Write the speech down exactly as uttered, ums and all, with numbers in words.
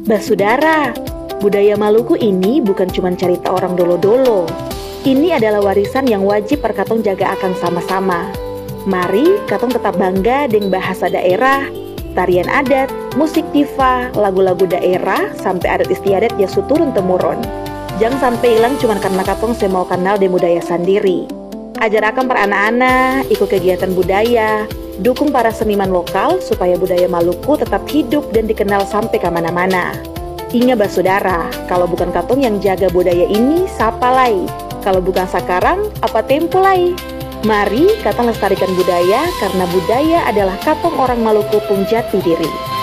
Basudara, budaya Maluku ini bukan cuma cerita orang dolo-dolo. Ini adalah warisan yang wajib perkatong jaga akan sama-sama. Mari katong tetap bangga dengan bahasa daerah, tarian adat, musik diva, lagu-lagu daerah, sampai adat istiadat ya suturun-temurun. Jangan sampai hilang cuma karena katong saya mau kenal dengan budaya sendiri. Ajar akan para anak-anak, ikut kegiatan budaya, dukung para seniman lokal supaya budaya Maluku tetap hidup dan dikenal sampai kemana-mana. Ingat basudara, kalau bukan katong yang jaga budaya ini, siapa lagi? Kalau bukan sekarang, apa tempo lagi? Mari katong lestarikan budaya, karena budaya adalah katong orang Maluku pun jati diri.